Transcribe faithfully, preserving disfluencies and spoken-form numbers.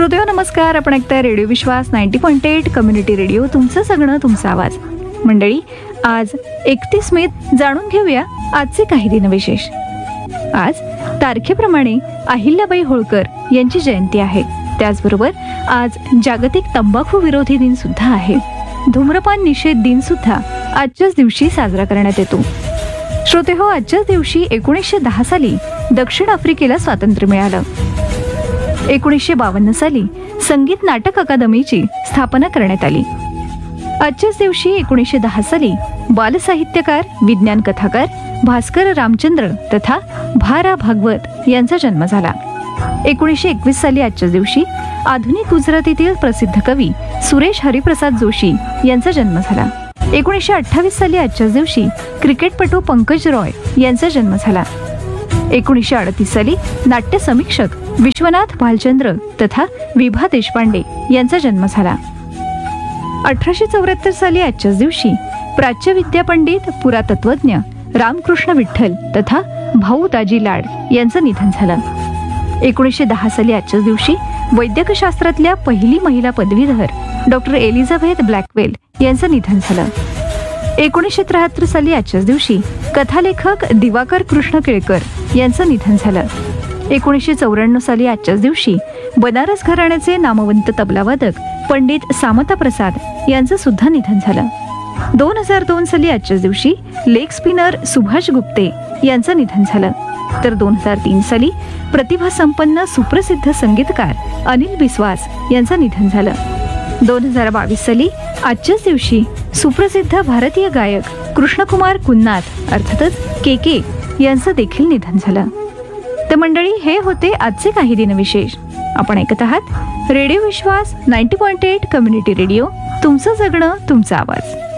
श्रोतेहो नमस्कार. आपण ऐकताय रेडिओ विश्वास ninety point eight community radio. तुमचं सगळं तुमचा आवाज. मंडळी, आज एकतीस मे जाणून घेऊया आजचे काही दिनविशेष. आज तारखेप्रमाणे अहिल्याबाई होळकर यांची जयंती आहे. त्याचबरोबर आज जागतिक तंबाखू विरोधी दिन सुद्धा आहे. धूम्रपान निषेध दिन सुद्धा आजच्याच दिवशी साजरा करण्यात येतो. श्रोतेहो, आजच्याच दिवशी एकोणीसशे दहा साली दक्षिण आफ्रिकेला स्वातंत्र्य मिळालं. एकोणीसशे बावन्न साली संगीत नाटक अकादमीची स्थापना करण्यात आली. आजच्याच दिवशी एकोणीसशे दहा साली बालसाहित्यकार, विज्ञान कथाकार भास्कर रामचंद्र तथा भा रा भागवत यांचा जन्म झाला. एकोणीसशे एकवीस साली आजच्याच दिवशी आधुनिक गुजरातीतील प्रसिद्ध कवी सुरेश हरिप्रसाद जोशी यांचा जन्म झाला. एकोणीसशे अठ्ठावीस साली आजच्याच दिवशी क्रिकेटपटू पंकज रॉय यांचा जन्म झाला. एकोणीसशे अडतीस साली नाट्य समीक्षक विश्वनाथ भालचंद्र तथा विभा देशपांडे यांचा जन्म झाला. अठराशे चौऱ्याहत्तर साली आजच्याच दिवशी प्राच्यविद्या पंडित पुरातत्वज्ञ रामकृष्ण विठ्ठल तथा भाऊ दाजी लाड यांचं निधन झालं. एकोणीसशे दहा साली आजच्याच दिवशी वैद्यकशास्त्रातल्या पहिली महिला पदवीधर डॉक्टर एलिझाबेथ ब्लॅकवेल यांचं निधन झालं. एकोणीसशे त्र्याहत्तर साली आजच्याच दिवशी कथालेखक दिवाकर कृष्ण केळकर यांचं निधन झालं. एकोणीसशे चौऱ्याण्णव साली आजच्याच दिवशी बनारस घराण्याचे नामवंत तबलावादक पंडित सामता प्रसाद यांचं सुद्धा निधन झालं. दोन हजार दोन साली आजच्याच दिवशी लेग स्पिनर सुभाष गुप्ते यांचं निधन झालं. तर दोन हजार तीन साली प्रतिभासंपन्न सुप्रसिद्ध संगीतकार अनिल बिस्वास यांचं निधन झालं. दोन हजार बावीस साली आजच्याच दिवशी सुप्रसिद्ध भारतीय गायक कृष्णकुमार कुन्नाथ अर्थातच के के यांचं देखील निधन झालं. तर मंडळी, हे होते आजचे काही दिनविशेष. आपण ऐकत आहात रेडिओ विश्वास ninety point eight community radio. तुमचं जगणं तुमचा आवाज.